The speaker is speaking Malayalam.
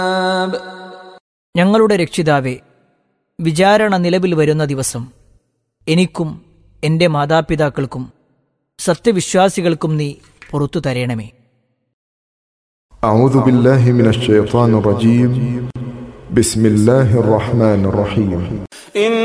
ഞങ്ങളുടെ രക്ഷിതാവേ, വിചാരണ നിലവിൽ വരുന്ന ദിവസം എനിക്കും എൻ്റെ മാതാപിതാക്കൾക്കും സത്യവിശ്വാസികൾക്കും നീ പുറത്തു തരേണമേ. أعوذ بالله من الشيطان الرجيم. بسم الله الرحمن الرحيم.